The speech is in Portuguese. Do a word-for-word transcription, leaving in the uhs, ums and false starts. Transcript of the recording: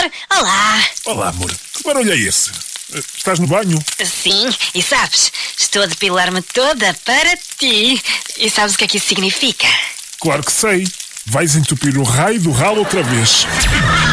amor, olá. Olá, amor. Que barulho é esse? Estás no banho? Sim, e sabes, estou a depilar-me toda para ti. E sabes o que é que isso significa? Claro que sei. Vais entupir o raio do ralo outra vez.